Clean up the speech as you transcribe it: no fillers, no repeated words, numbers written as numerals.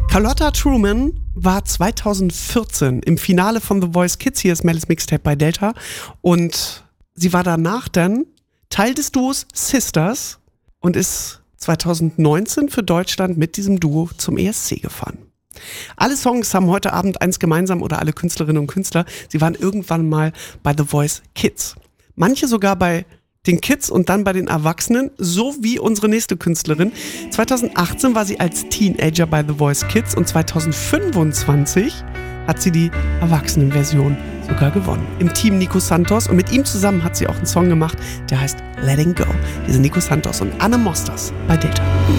Carlotta Truman war 2014 im Finale von The Voice Kids, hier ist Melis Mixtape bei Delta, und sie war danach dann Teil des Duos Sisters und ist 2019 für Deutschland mit diesem Duo zum ESC gefahren. Alle Songs haben heute Abend eins gemeinsam, oder alle Künstlerinnen und Künstler, sie waren irgendwann mal bei The Voice Kids. Manche sogar bei den Kids und dann bei den Erwachsenen, so wie unsere nächste Künstlerin. 2018 war sie als Teenager bei The Voice Kids und 2025 hat sie die Erwachsenenversion sogar gewonnen. Im Team Nico Santos, und mit ihm zusammen hat sie auch einen Song gemacht, der heißt Letting Go. Hier sind Nico Santos und Anne Mosters bei Delta.